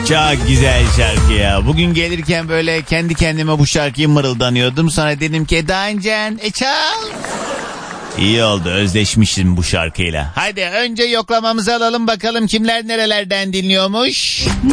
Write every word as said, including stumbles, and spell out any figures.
Çok güzel şarkı ya. Bugün gelirken böyle kendi kendime bu şarkıyı mırıldanıyordum. Sonra dedim ki Eda İncen e çal. İyi oldu, özleşmişim bu şarkıyla. Haydi önce yoklamamızı alalım bakalım kimler nerelerden dinliyormuş.